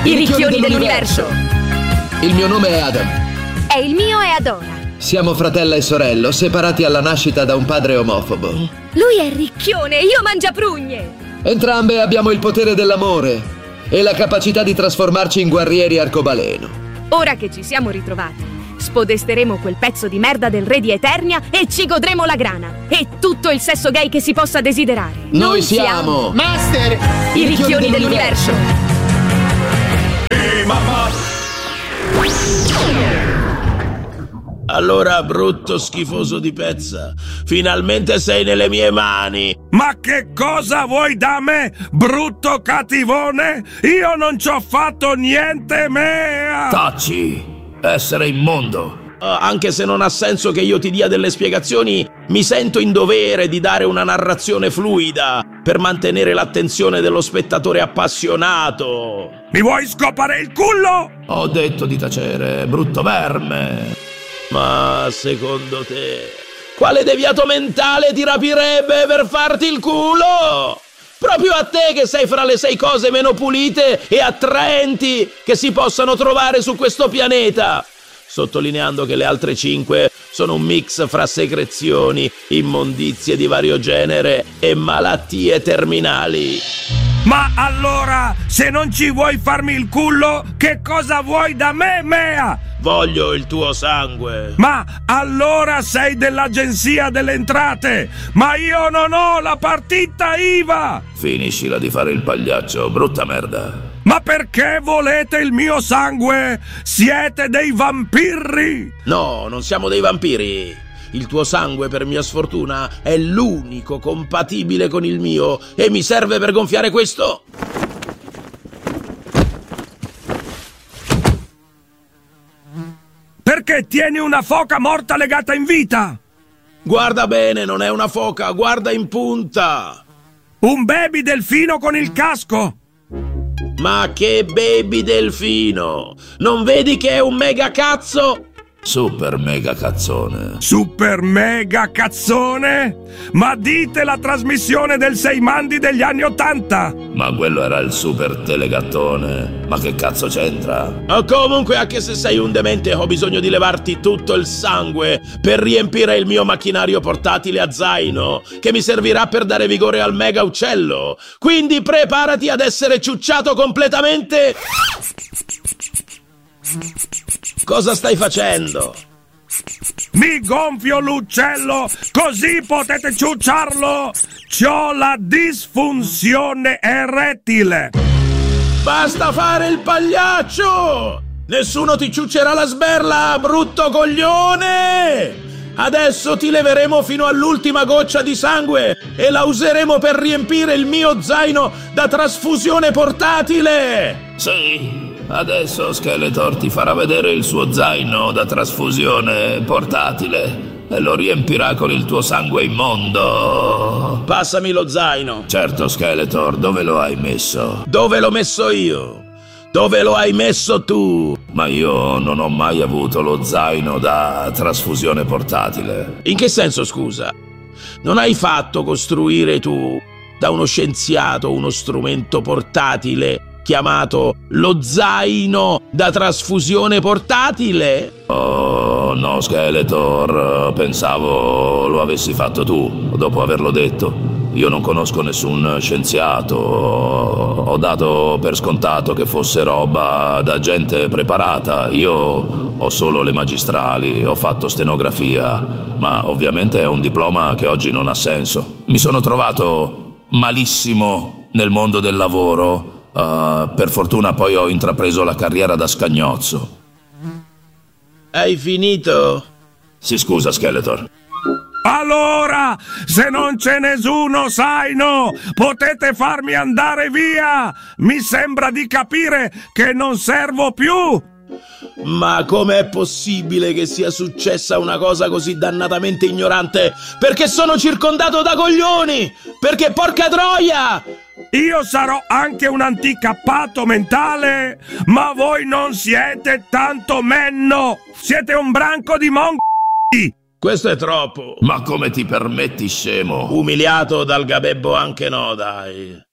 I ricchioni dell'universo. Il mio nome è Adam. E il mio è Adora. Siamo fratello e sorello, separati alla nascita da un padre omofobo. Lui è ricchione, io mangiaprugne. Entrambe abbiamo il potere dell'amore e la capacità di trasformarci in guerrieri arcobaleno. Ora che ci siamo ritrovati, spodesteremo quel pezzo di merda del re di Eternia e ci godremo la grana e tutto il sesso gay che si possa desiderare. Noi siamo Master, i ricchioni dell'universo. Mamma. Allora, brutto schifoso di pezza, finalmente sei nelle mie mani. Ma che cosa vuoi da me, brutto cattivone? Io non ci ho fatto niente, mea! Taci, essere immondo. Anche se non ha senso che io ti dia delle spiegazioni, mi sento in dovere di dare una narrazione fluida per mantenere l'attenzione dello spettatore appassionato. Mi vuoi scopare il culo? Ho detto di tacere, brutto verme. Ma secondo te, quale deviato mentale ti rapirebbe per farti il culo? Proprio a te che sei fra le 6 cose meno pulite e attraenti che si possano trovare su questo pianeta. Sottolineando che le altre 5 sono un mix fra secrezioni, immondizie di vario genere e malattie terminali. Ma allora, se non ci vuoi farmi il culo, che cosa vuoi da me, mea? Voglio il tuo sangue. Ma allora sei dell'Agenzia delle Entrate, ma io non ho la partita IVA! Finiscila di fare il pagliaccio, brutta merda. Ma perché volete il mio sangue? Siete dei vampiri! No, non siamo dei vampiri. Il tuo sangue, per mia sfortuna, è l'unico compatibile con il mio e mi serve per gonfiare questo. Perché tieni una foca morta legata in vita? Guarda bene, non è una foca, guarda in punta. Un baby delfino con il casco? Ma che baby delfino! Non vedi che è un mega cazzo? Super mega cazzone. Super mega cazzone? Ma dite la trasmissione del Seimandi degli anni '80! Ma quello era il super telegattone. Ma che cazzo c'entra? Comunque, anche se sei un demente, ho bisogno di levarti tutto il sangue per riempire il mio macchinario portatile a zaino, che mi servirà per dare vigore al mega uccello. Quindi preparati ad essere ciucciato completamente. Cosa stai facendo? Mi gonfio l'uccello, così potete ciucciarlo! C'ho la disfunzione erettile! Basta fare il pagliaccio! Nessuno ti ciuccerà la sberla, brutto coglione! Adesso ti leveremo fino all'ultima goccia di sangue e la useremo per riempire il mio zaino da trasfusione portatile! Sì! Adesso Skeletor ti farà vedere il suo zaino da trasfusione portatile e lo riempirà con il tuo sangue immondo. Passami lo zaino. Certo, Skeletor, dove lo hai messo? Dove l'ho messo io? Dove lo hai messo tu? Ma io non ho mai avuto lo zaino da trasfusione portatile. In che senso, scusa? Non hai fatto costruire tu, da uno scienziato, uno strumento portatile chiamato lo zaino da trasfusione portatile? Oh, no, Skeletor, pensavo lo avessi fatto tu, dopo averlo detto. Io non conosco nessun scienziato, ho dato per scontato che fosse roba da gente preparata. Io ho solo le magistrali, ho fatto stenografia, ma ovviamente è un diploma che oggi non ha senso. Mi sono trovato malissimo nel mondo del lavoro. Per fortuna poi ho intrapreso la carriera da scagnozzo. Hai finito? Si scusa, Skeletor. Allora, se non c'è nessuno zaino, potete farmi andare via! Mi sembra di capire che non servo più! Ma com'è possibile che sia successa una cosa così dannatamente ignorante? Perché sono circondato da coglioni! Perché porca troia! Io sarò anche un anticappato mentale, ma voi non siete tanto menno! Siete un branco di mongoli! Questo è troppo. Ma come ti permetti, scemo? Umiliato dal gabebbo anche no, dai.